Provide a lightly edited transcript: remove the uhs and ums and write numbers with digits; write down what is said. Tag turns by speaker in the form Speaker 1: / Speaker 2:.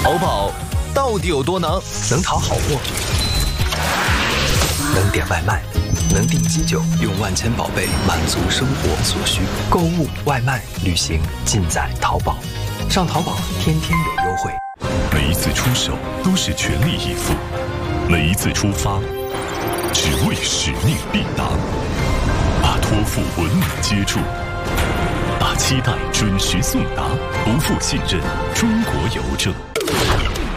Speaker 1: 淘宝到底有多能？
Speaker 2: 能淘好货，能点外卖，能订机酒，用万千宝贝满足生活所需。购物、外卖、旅行，尽在淘宝。上淘宝，天天有优惠。
Speaker 3: 每一次出手都是全力以赴，每一次出发只为使命必达。把托付稳稳接住，把期待准时送达，不负信任。中国邮政。